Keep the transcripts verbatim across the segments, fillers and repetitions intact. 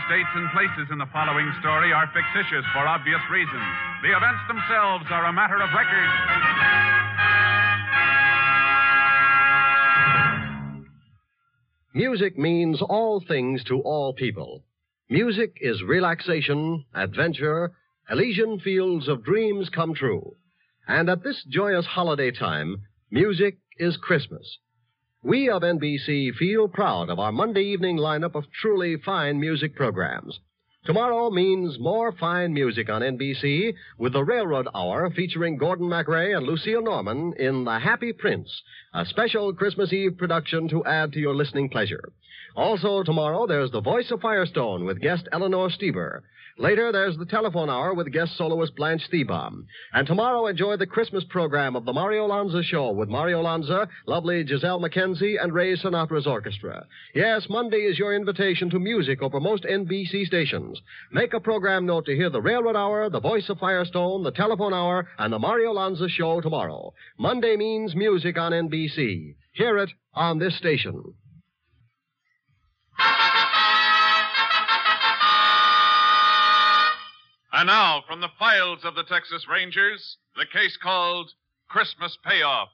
dates, and places in the following story are fictitious for obvious reasons. The events themselves are a matter of record. Music means all things to all people. Music is relaxation, adventure, Elysian fields of dreams come true. And at this joyous holiday time, music is Christmas. We of N B C feel proud of our Monday evening lineup of truly fine music programs. Tomorrow means more fine music on N B C with the Railroad Hour featuring Gordon MacRae and Lucille Norman in The Happy Prince, a special Christmas Eve production to add to your listening pleasure. Also tomorrow, there's The Voice of Firestone with guest Eleanor Steber. Later, there's the Telephone Hour with guest soloist Blanche Thiebaum. And tomorrow, enjoy the Christmas program of the Mario Lanza Show with Mario Lanza, lovely Giselle McKenzie, and Ray Sinatra's orchestra. Yes, Monday is your invitation to music over most N B C stations. Make a program note to hear the Railroad Hour, the Voice of Firestone, the Telephone Hour, and the Mario Lanza Show tomorrow. Monday means music on N B C. Hear it on this station. And now, from the files of the Texas Rangers, the case called Christmas Payoff.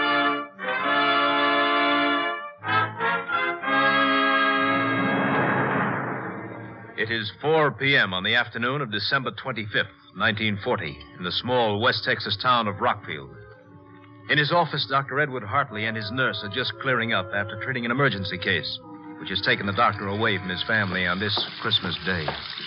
It is four p.m. on the afternoon of December twenty-fifth, nineteen forty, in the small West Texas town of Rockfield. In his office, Doctor Edward Hartley and his nurse are just clearing up after treating an emergency case, which has taken the doctor away from his family on this Christmas Day.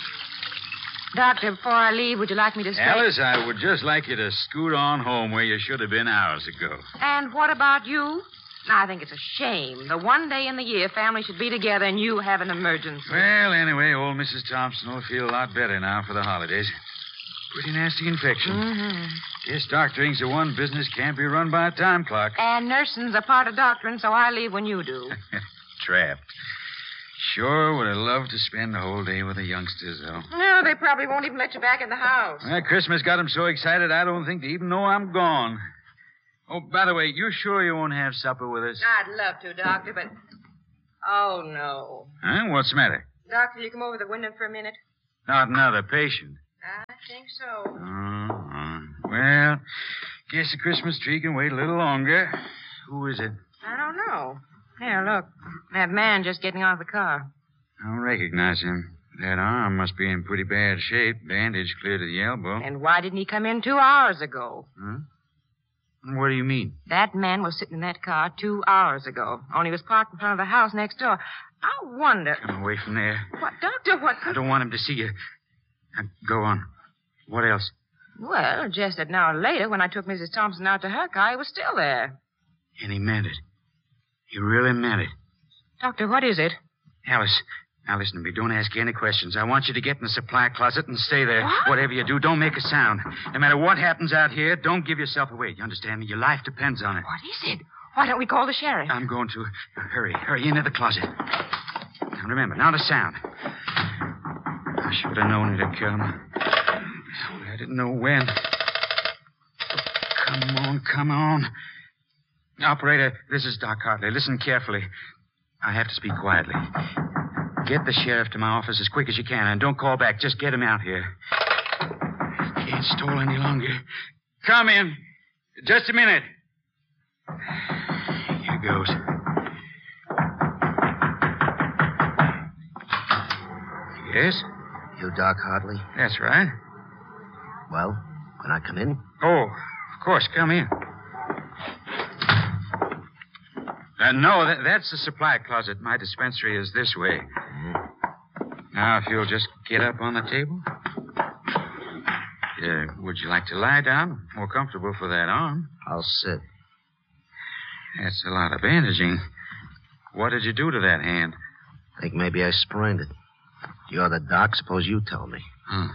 Doctor, before I leave, would you like me to stay? Alice, I would just like you to scoot on home where you should have been hours ago. And what about you? I think it's a shame. The one day in the year families should be together and you have an emergency. Well, anyway, old Missus Thompson will feel a lot better now for the holidays. Pretty nasty infection. Mm-hmm. Guess doctoring's the one business can't be run by a time clock. And nursing's a part of doctoring, so I leave when you do. Trapped. Sure would have loved to spend the whole day with the youngsters, though. No, they probably won't even let you back in the house. Well, Christmas got them so excited I don't think they even know I'm gone. Oh, by the way, you sure you won't have supper with us? I'd love to, Doctor, but... Oh, no. Huh? What's the matter? Doctor, you come over the window for a minute? Not another patient. I think so. Uh-huh. Well, guess the Christmas tree can wait a little longer. Who is it? I don't know. Here, look. That man just getting out of the car. I don't recognize him. That arm must be in pretty bad shape. Bandage clear to the elbow. And why didn't he come in two hours ago? Huh? What do you mean? That man was sitting in that car two hours ago. Only was parked in front of the house next door. I wonder... Come away from there. What, Doctor, what... I don't want him to see you. Now, go on. What else? Well, just an hour later, when I took Missus Thompson out to her car, he was still there. And he meant it. He really meant it. Doctor, what is it? Alice, now listen to me. Don't ask any questions. I want you to get in the supply closet and stay there. What? Whatever you do, don't make a sound. No matter what happens out here, don't give yourself away. You understand me? Your life depends on it. What is it? Why don't we call the sheriff? I'm going to. Hurry, hurry into the closet. Now remember, not a sound. I should have known it'd come. I didn't know when. Come on, come on. Operator, this is Doc Hartley. Listen carefully. I have to speak quietly. Get the sheriff to my office as quick as you can, and don't call back. Just get him out here. Can't stall any longer. Come in. Just a minute. Here goes. Yes? You Doc Hartley? That's right. Well, can I come in? Oh, of course. Come in. Uh, no, that, that's the supply closet. My dispensary is this way. Mm-hmm. Now, if you'll just get up on the table. Uh, would you like to lie down? More comfortable for that arm. I'll sit. That's a lot of bandaging. What did you do to that hand? Think maybe I sprained it. You're the doc. Suppose you tell me. Hmm.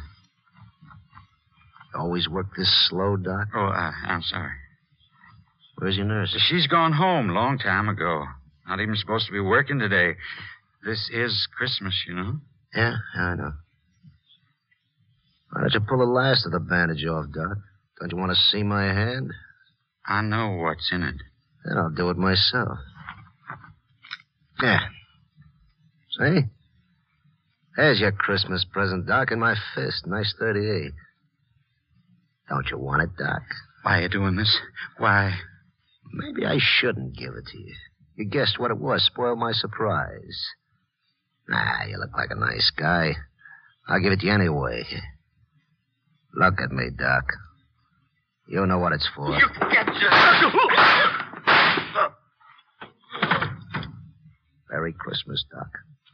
Always work this slow, Doc? Oh, uh, I'm sorry. Where's your nurse? She's gone home a long time ago. Not even supposed to be working today. This is Christmas, you know. Yeah, I know. Why don't you pull the last of the bandage off, Doc? Don't you want to see my hand? I know what's in it. Then I'll do it myself. Yeah. See? There's your Christmas present, Doc, in my fist. Nice thirty-eight. Don't you want it, Doc? Why are you doing this? Why? Maybe I shouldn't give it to you. You guessed what it was. Spoiled my surprise. Nah, you look like a nice guy. I'll give it to you anyway. Look at me, Doc. You know what it's for. You get your... Merry Christmas, Doc.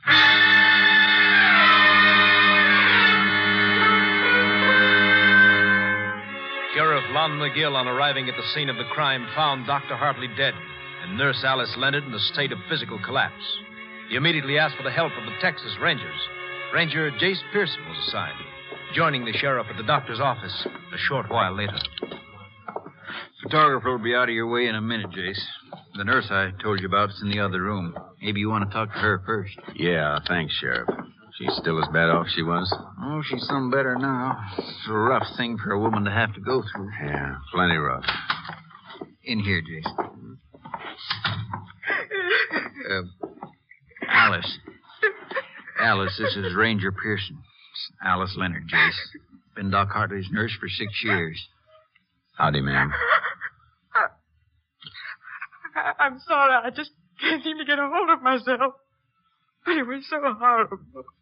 Sheriff Lon McGill, on arriving at the scene of the crime, found Doctor Hartley dead and Nurse Alice Leonard in a state of physical collapse. He immediately asked for the help of the Texas Rangers. Ranger Jace Pearson was assigned, joining the sheriff at the doctor's office a short while later. Photographer will be out of your way in a minute, Jace. The nurse I told you about is in the other room. Maybe you want to talk to her first. Yeah, thanks, Sheriff. She's still as bad off as she was? Oh, she's some better now. It's a rough thing for a woman to have to go through. Yeah, plenty rough. In here, Jace. Uh, Alice. Alice, this is Ranger Pearson. It's Alice Leonard, Jace. Been Doc Hartley's nurse for six years. Howdy, ma'am. I, I'm sorry. I just can't seem to get a hold of myself. But it was so horrible.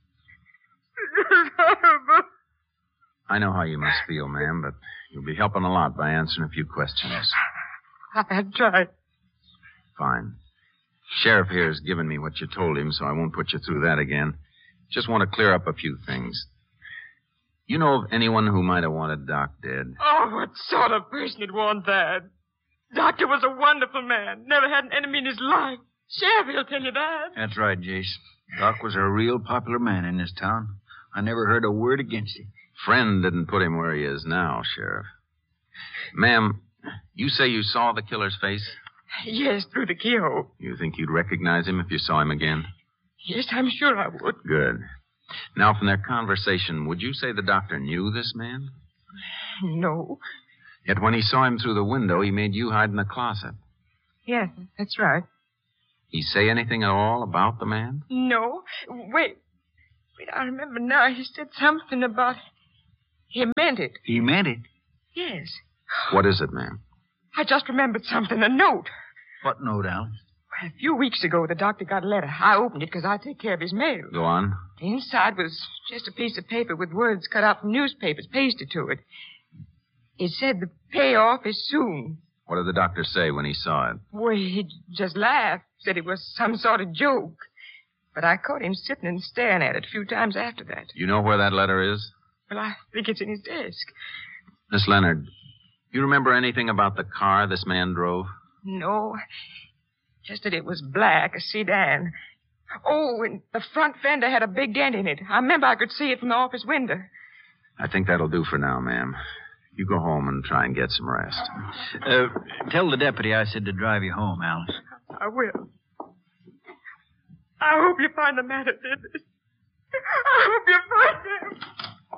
It was horrible. I know how you must feel, ma'am, but you'll be helping a lot by answering a few questions. I've tried. Fine. Sheriff here has given me what you told him, so I won't put you through that again. Just want to clear up a few things. You know of anyone who might have wanted Doc dead? Oh, what sort of person would want that? Doctor was a wonderful man. Never had an enemy in his life. Sheriff, he'll tell you that. That's right, Jace. Doc was a real popular man in this town. I never heard a word against him. Friend didn't put him where he is now, Sheriff. Ma'am, you say you saw the killer's face? Yes, through the keyhole. You think you'd recognize him if you saw him again? Yes, I'm sure I would. Good. Now, from their conversation, would you say the doctor knew this man? No. Yet when he saw him through the window, he made you hide in the closet. Yes, that's right. He say anything at all about the man? No. Wait. Wait, I remember now. He said something about... He meant it. He meant it? Yes. What is it, ma'am? I just remembered something. A note. What note, Alice? A few weeks ago, the doctor got a letter. I opened it because I take care of his mail. Go on. The inside was just a piece of paper with words cut out from newspapers pasted to it. It said the payoff is soon. What did the doctor say when he saw it? Well, he just laughed, said it was some sort of joke. But I caught him sitting and staring at it a few times after that. You know where that letter is? Well, I think it's in his desk. Miss Leonard, you remember anything about the car this man drove? No. Just that it was black, a sedan. Oh, and the front fender had a big dent in it. I remember I could see it from the office window. I think that'll do for now, ma'am. You go home and try and get some rest. Uh, tell the deputy I said to drive you home, Alice. I will. I hope you find the man who did this. I hope you find him.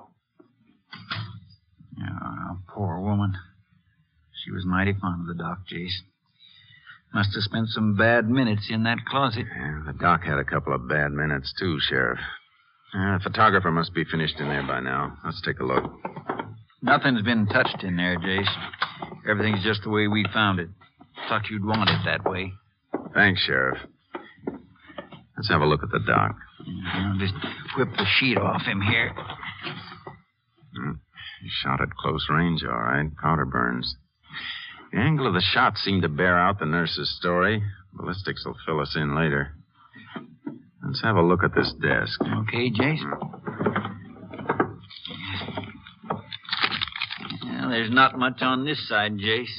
Yeah, poor woman. She was mighty fond of the doc, Jace. Must have spent some bad minutes in that closet. Yeah, the doc had a couple of bad minutes, too, Sheriff. Uh, the photographer must be finished in there by now. Let's take a look. Nothing's been touched in there, Jace. Everything's just the way we found it. Thought you'd want it that way. Thanks, Sheriff. Let's have a look at the doc. Yeah, I'll just whip the sheet off him here. Hmm. He shot at close range, all right. Powder burns. The angle of the shot seemed to bear out the nurse's story. Ballistics will fill us in later. Let's have a look at this desk. Okay, Jace? Well, there's not much on this side, Jace.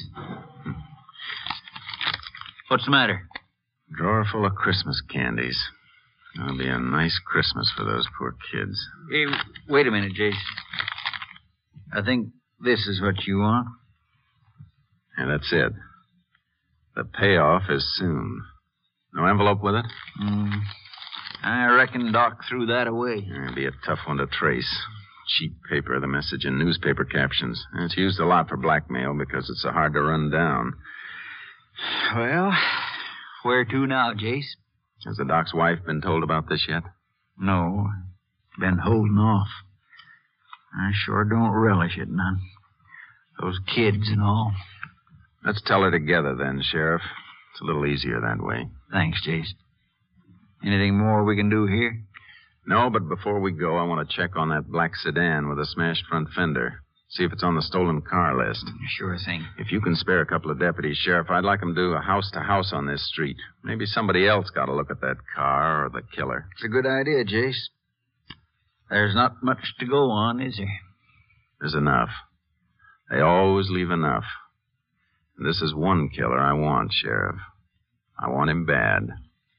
What's the matter? Drawer full of Christmas candies. That'll be a nice Christmas for those poor kids. Hey, wait a minute, Jace. I think this is what you want. And that's it. The payoff is soon. No envelope with it? Mm, I reckon Doc threw that away. It'd be a tough one to trace. Cheap paper, the message in newspaper captions. And it's used a lot for blackmail because it's so hard to run down. Well, where to now, Jace? Has the doc's wife been told about this yet? No. been holding off. I sure don't relish it none. Those kids and all. Let's tell her together then, Sheriff. It's a little easier that way. Thanks, Jace. Anything more we can do here? No, but before we go, I want to check on that black sedan with a smashed front fender. See if it's on the stolen car list. Sure thing. If you can spare a couple of deputies, Sheriff, I'd like them to do a house-to-house on this street. Maybe somebody else got a look at that car or the killer. It's a good idea, Jace. There's not much to go on, is there? There's enough. They always leave enough. And this is one killer I want, Sheriff. I want him bad.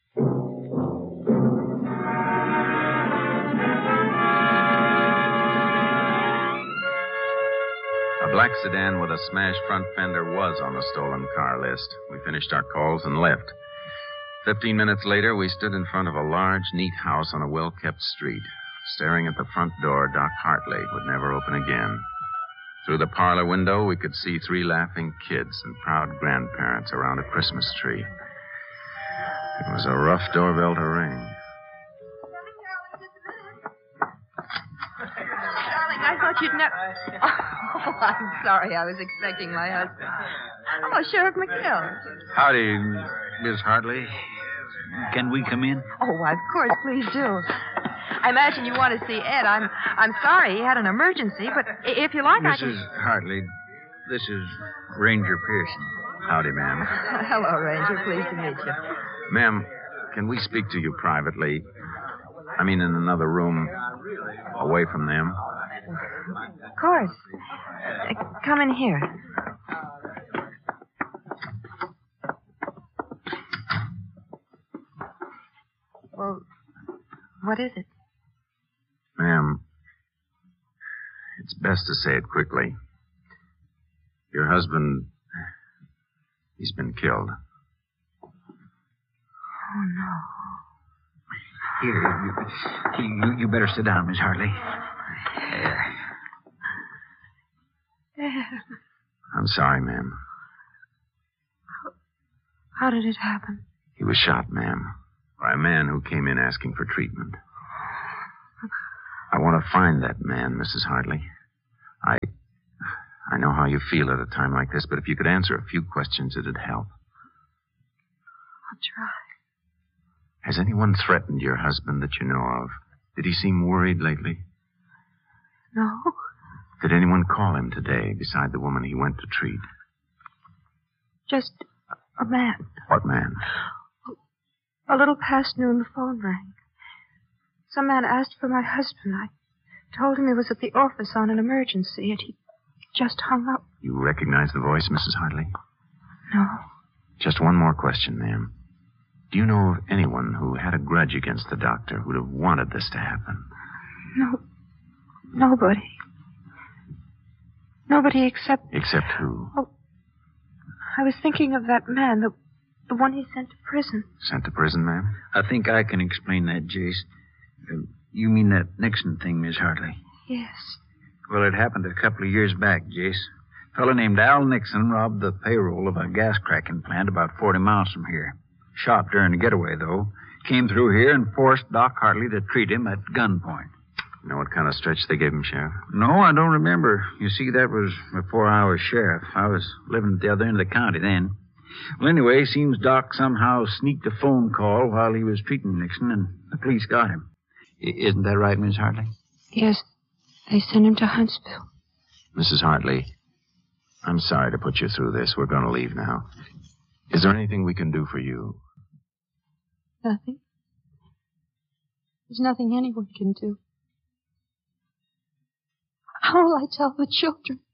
A black sedan with a smashed front fender was on the stolen car list. We finished our calls and left. Fifteen minutes later, we stood in front of a large, neat house on a well-kept street. Staring at the front door, Doc Hartley would never open again. Through the parlor window, we could see three laughing kids and proud grandparents around a Christmas tree. It was a rough doorbell to ring. Darling, I thought you'd never... Oh, I'm sorry. I was expecting my husband. Oh, Sheriff McGill. Howdy, Miss Hartley. Can we come in? Oh, why, of course. Please do. I imagine you want to see Ed. I'm I'm sorry he had an emergency, but if you like, Missus I can... Hartley, this is Ranger Pearson. Howdy, ma'am. Hello, Ranger. Pleased to meet you. Ma'am, can we speak to you privately? I mean, in another room, away from them. Of course. Uh, come in here. Well, what is it? Ma'am, it's best to say it quickly. Your husband, he's been killed. Oh, no. Here, you, you, you better sit down, Miss Hartley. There. I'm sorry, ma'am. How did it happen? He was shot, ma'am, by a man who came in asking for treatment. I want to find that man, Missus Hartley. I I know how you feel at a time like this, but if you could answer a few questions, it'd help. I'll try. Has anyone threatened your husband that you know of? Did he seem worried lately? No. Did anyone call him today beside the woman he went to treat? Just a man. What man? A little past noon, the phone rang. Some man asked for my husband. I told him he was at the office on an emergency, and he just hung up. You recognize the voice, Missus Hartley? No. Just one more question, ma'am. Do you know of anyone who had a grudge against the doctor who'd have wanted this to happen? No. Nobody. Nobody except... Except who? Oh, I was thinking of that man, the, the one he sent to prison. Sent to prison, ma'am? I think I can explain that, Jace. Uh, you mean that Nixon thing, Miss Hartley? Yes. Well, it happened a couple of years back, Jace. A fellow named Al Nixon robbed the payroll of a gas cracking plant about forty miles from here. Shot during the getaway, though. Came through here and forced Doc Hartley to treat him at gunpoint. You know what kind of stretch they gave him, Sheriff? No, I don't remember. You see, that was before I was sheriff. I was living at the other end of the county then. Well, anyway, seems Doc somehow sneaked a phone call while he was treating Nixon, and the police got him. I- isn't that right, Miss Hartley? Yes. They sent him to Huntsville. Missus Hartley, I'm sorry to put you through this. We're going to leave now. Is there anything we can do for you? Nothing. There's nothing anyone can do. How will I tell the children?